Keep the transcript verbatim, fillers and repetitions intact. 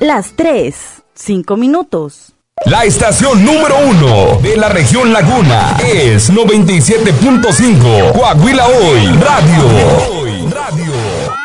las tres, cinco minutos. La estación número uno de la región Laguna es noventa y siete punto cinco Coahuila Hoy Radio. Hoy Radio.